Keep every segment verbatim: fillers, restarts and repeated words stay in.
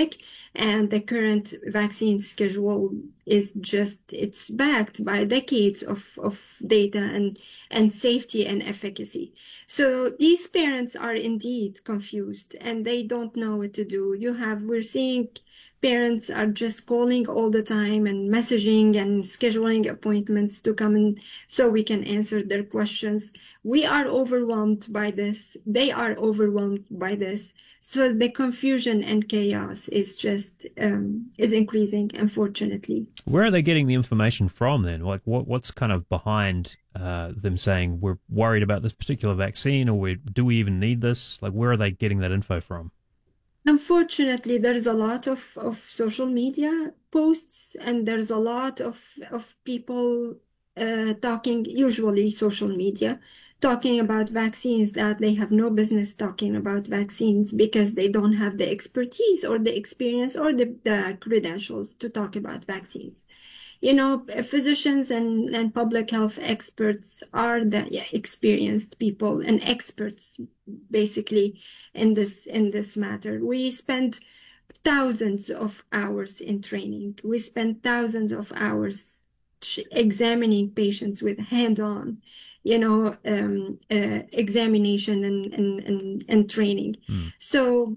pandemic, and the current vaccine schedule is just, it's backed by decades of, of data and, and safety and efficacy. So these parents are indeed confused and they don't know what to do. You have, we're seeing parents are just calling all the time and messaging and scheduling appointments to come in so we can answer their questions. We are overwhelmed by this. They are overwhelmed by this. So the confusion and chaos is just, um, is increasing, unfortunately. Where are they getting the information from then? Like what, what's kind of behind uh, them saying we're worried about this particular vaccine, or we, do we even need this? Like where are they getting that info from? Unfortunately, there's a lot of, of social media posts, and there's a lot of, of people uh, talking, usually social media, talking about vaccines that they have no business talking about vaccines because they don't have the expertise or the experience or the, the credentials to talk about vaccines. You know, physicians and, and public health experts are the yeah, experienced people and experts basically in this in this matter. We spend thousands of hours in training. We spend thousands of hours examining patients with hand-on, you know, um, uh, examination and, and, and, and training. Mm. So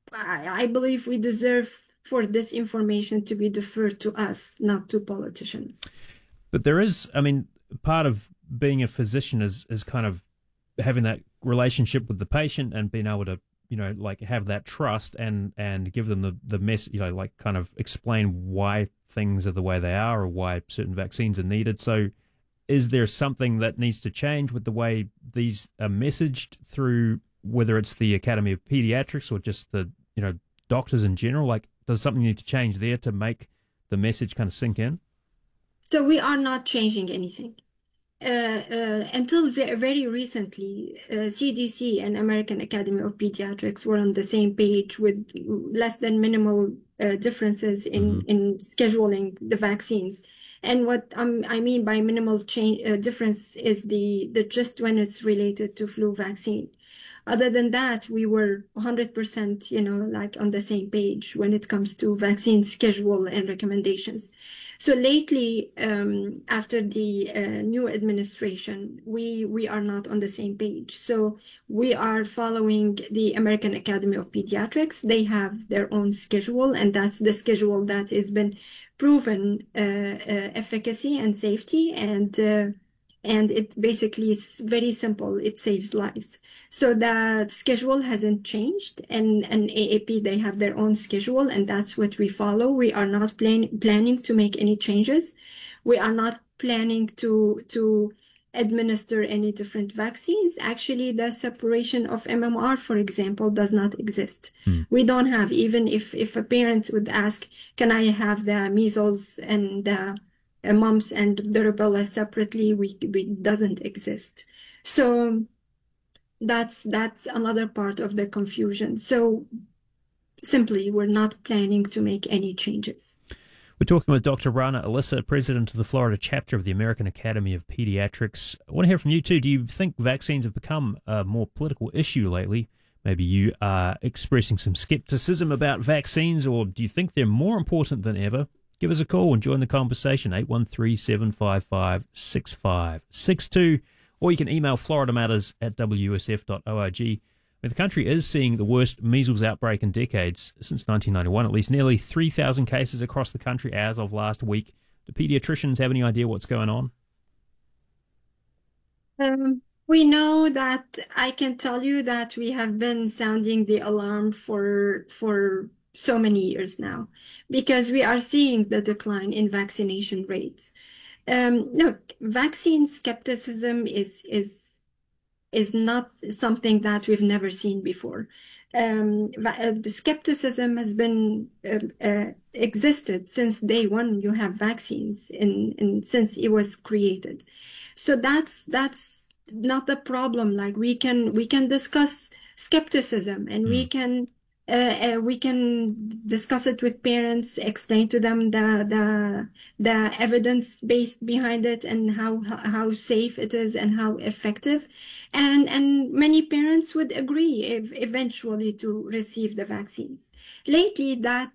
I, I believe we deserve for this information to be deferred to us, not to politicians. But there is, I mean, part of being a physician is is kind of having that relationship with the patient and being able to, you know, like have that trust and and give them the the mess, you know, like kind of explain why things are the way they are or why certain vaccines are needed. So is there something that needs to change with the way these are messaged through, whether it's the Academy of Pediatrics or just the, you know, doctors in general? Like, does something need to change there to make the message kind of sink in? So we are not changing anything. Uh, uh, until very, very recently, uh, C D C and American Academy of Pediatrics were on the same page with less than minimal uh, differences in, mm-hmm. in scheduling the vaccines. And what um, I mean by minimal change uh, difference is the, the just when it's related to flu vaccine. Other than that, we were one hundred percent, you know, like on the same page when it comes to vaccine schedule and recommendations. So lately, um, after the uh, new administration, we, we are not on the same page. So we are following the American Academy of Pediatrics. They have their own schedule, and that's the schedule that has been proven uh, uh, efficacy and safety, and uh, and it basically is very simple. It saves lives. So that schedule hasn't changed, and, and A A P, they have their own schedule, and that's what we follow. We are not plan planning to make any changes. We are not planning to, to administer any different vaccines. Actually, the separation of M M R, for example, does not exist. Hmm. We don't have, even if, if a parent would ask, can I have the measles and the uh, mumps and the rubella separately, we, we doesn't exist. So that's that's another part of the confusion. So simply, we're not planning to make any changes. We're talking with Doctor Rana Elissa, president of the Florida chapter of the American Academy of Pediatrics. I want to hear from you too. Do you think vaccines have become a more political issue lately? Maybe you are expressing some skepticism about vaccines, or do you think they're more important than ever? Give us a call and join the conversation, eight one three, seven five five, six five six two, or you can email florida matters at w s f dot org. The country is seeing the worst measles outbreak in decades, since nineteen ninety-one, at least nearly three thousand cases across the country as of last week. Do pediatricians have any idea what's going on? Um, we know that, I can tell you that we have been sounding the alarm for for so many years now, because we are seeing the decline in vaccination rates. Um, look, vaccine skepticism is is is not something that we've never seen before. Um, skepticism has been uh, uh, existed since day one. You have vaccines in, in since it was created, so that's that's not the problem. Like we can we can discuss skepticism, and mm. we can. Uh, uh, we can discuss it with parents, explain to them the the the evidence based behind it and how how safe it is and how effective, and and many parents would agree if, eventually to receive the vaccines. Lately, that